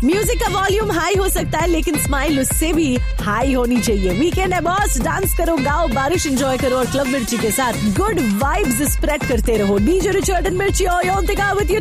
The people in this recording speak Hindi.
म्यूजिक का वॉल्यूम हाई हो सकता है लेकिन स्माइल उससे भी हाई होनी चाहिए। वीकेंड है बॉस, डांस करो, गाओ, बारिश एंजॉय करो और क्लब मिर्ची के साथ गुड वाइब्स स्प्रेड करते रहो। डीजे रिचर्ड एंड मिर्ची और